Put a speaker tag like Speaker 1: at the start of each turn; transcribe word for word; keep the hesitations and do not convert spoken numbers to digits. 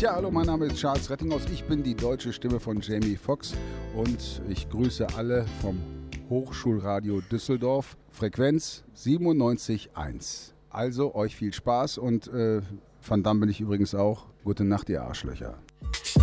Speaker 1: Ja, hallo, mein Name ist Charles Rettinghaus. Ich bin die deutsche Stimme von Jamie Foxx und ich grüße alle vom Hochschulradio Düsseldorf, Frequenz siebenundneunzig Komma eins. Also euch viel Spaß und äh, Van Damme bin ich übrigens auch. Gute Nacht, ihr Arschlöcher.